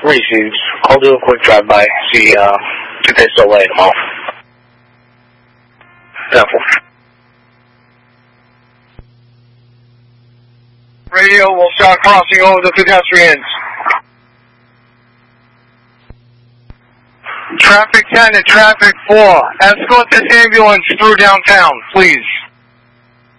Received. I'll do a quick drive-by, see if they still laying them off. Careful. Radio will start crossing over the pedestrians. Traffic 10 and Traffic 4, escort this ambulance through downtown, please.